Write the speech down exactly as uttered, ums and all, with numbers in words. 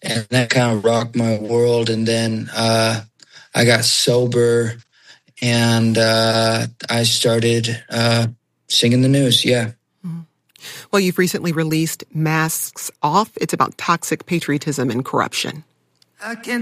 and that kind of rocked my world. And then uh, I got sober, and uh, I started uh, singing the news. Yeah. Well, you've recently released Masks Off. It's about toxic patriotism and corruption. I can't